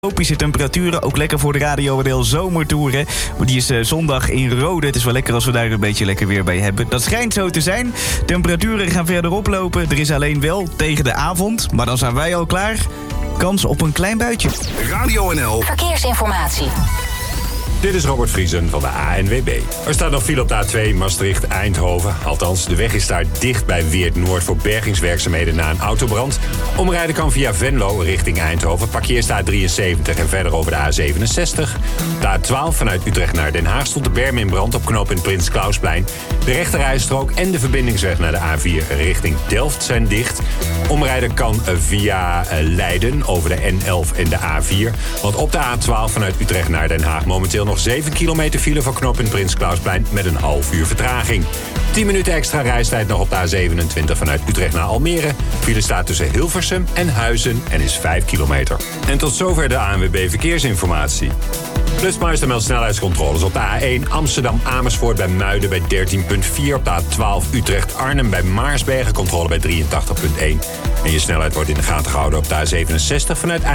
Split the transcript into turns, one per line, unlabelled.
Tropische temperaturen, ook lekker voor de Radio NL zomertour. Hè? Die is zondag in Rode. Het is wel lekker als we daar een beetje lekker weer bij hebben. Dat schijnt zo te zijn. Temperaturen gaan verder oplopen. Er is alleen wel tegen de avond, maar dan zijn wij al klaar. Kans op een klein buitje.
Radio NL
Verkeersinformatie.
Dit is Robert Vriesen van de ANWB. Er staat nog file op de A2 Maastricht-Eindhoven. Althans, de weg is daar dicht bij Weert Noord voor bergingswerkzaamheden na een autobrand. Omrijden kan via Venlo richting Eindhoven. Parkeer staat 73 en verder over de A67. De A12 vanuit Utrecht naar Den Haag stond de berm in brand op knooppunt Prins Klausplein. De rechterrijstrook en de verbindingsweg naar de A4 richting Delft zijn dicht. Omrijden kan via Leiden over de N11 en de A4. Want op de A12 vanuit Utrecht naar Den Haag momenteel nog 7 kilometer file voor knooppunt Prins Klausplein met een half uur vertraging. 10 minuten extra reistijd nog op de A27 vanuit Utrecht naar Almere. File staat tussen Hilversum en Huizen en is 5 kilometer. En tot zover de ANWB Verkeersinformatie. Flitsmeister meldt snelheidscontroles op de A1 Amsterdam-Amersfoort bij Muiden bij 13,4. Op de A12 Utrecht-Arnhem bij Maarsbergen controle bij 83,1. En je snelheid wordt in de gaten gehouden op de A67 vanuit